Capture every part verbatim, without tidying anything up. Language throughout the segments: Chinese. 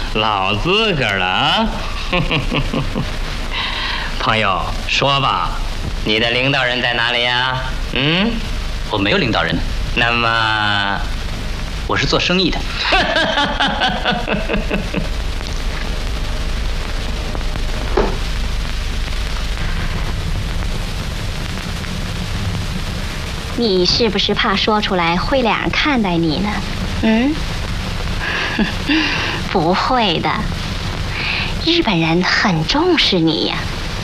老资格了啊！朋友，说吧，你的领导人在哪里呀？嗯， 我没有领导人。 那么， 我是做生意的。 你是不是怕说出来会两人看待你呢？嗯，不会的，日本人很重视你呀。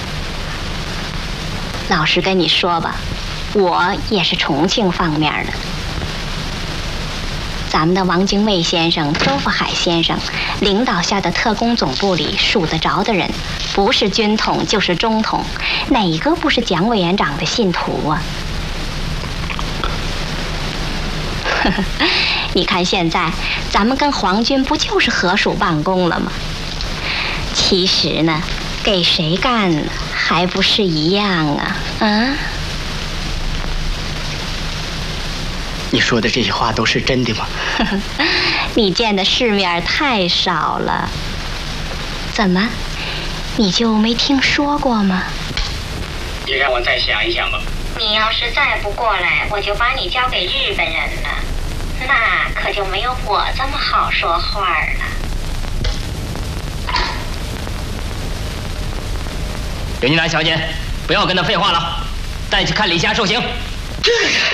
老实跟你说吧，我也是重庆方面的。咱们的王精卫先生、周福海先生领导下的特工总部里数得着的人，不是军统就是中统，哪个不是蒋委员长的信徒啊？你看现在咱们跟皇军不就是合署办公了吗？其实呢，给谁干还不是一样啊？啊？ 你说的这些话都是真的吗？ 你见的世面太少了。怎么，你就没听说过吗？ 你让我再想一想吧。 你要是再不过来，我就把你交给日本人了。那可就没有我这么好说话了。 刘金兰小姐，不要跟他废话了，带去看李霞受刑。